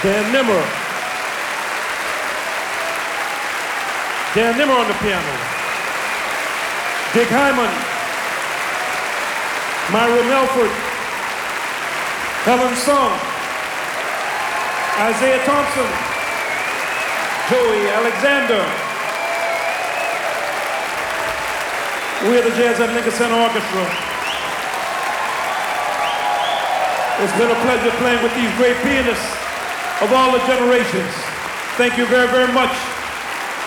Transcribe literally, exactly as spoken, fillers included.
Dan Nimmer. Dan Nimmer on the piano. Dick Hyman. Myra Melford. Helen Song. Isaiah Thompson. Joey Alexander. We're the Jazz at Lincoln Center Orchestra. It's been a pleasure playing with these great pianists of all the generations. Thank you very, very much.